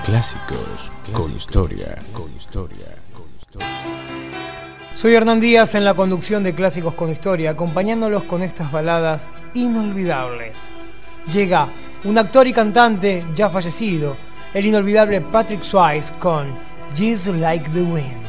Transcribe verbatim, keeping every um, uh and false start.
Clásicos con historia, con historia, con historia. Soy Hernán Díaz en la conducción de Clásicos con Historia, acompañándolos con estas baladas inolvidables. Llega un actor y cantante ya fallecido, el inolvidable Patrick Swayze con Just Like the Wind.